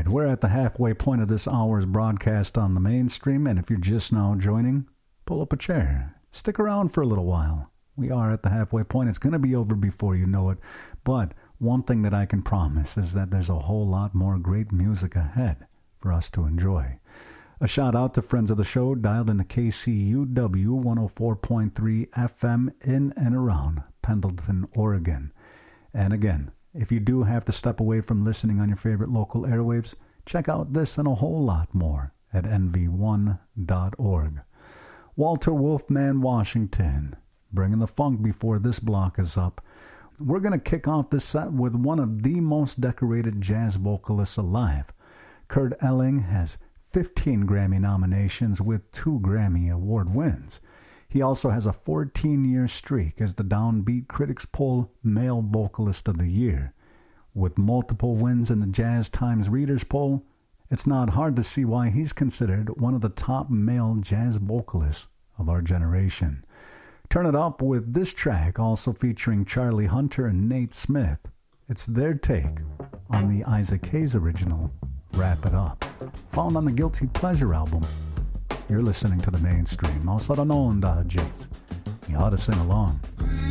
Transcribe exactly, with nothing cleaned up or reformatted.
right, we're at the halfway point of this hour's broadcast on the mainstream, and if you're just now joining, pull up a chair. Stick around for a little while. We are at the halfway point. It's going to be over before you know it, but one thing that I can promise is that there's a whole lot more great music ahead for us to enjoy. A shout out to friends of the show dialed in the K C U W one oh four point three F M in and around Pendleton, Oregon. And again, if you do have to step away from listening on your favorite local airwaves, check out this and a whole lot more at N V one dot org. Walter Wolfman Washington, bringing the funk before this block is up. We're going to kick off this set with one of the most decorated jazz vocalists alive. Kurt Elling has fifteen Grammy nominations with two Grammy Award wins. He also has a fourteen-year streak as the Downbeat Critics Poll Male Vocalist of the Year. With multiple wins in the Jazz Times Readers Poll, it's not hard to see why he's considered one of the top male jazz vocalists of our generation. Turn it up with this track, also featuring Charlie Hunter and Nate Smith. It's their take on the Isaac Hayes original, Wrap It Up, found on the Guilty Pleasure album. You're listening to the mainstream. Also the known, gente. You ought to sing along.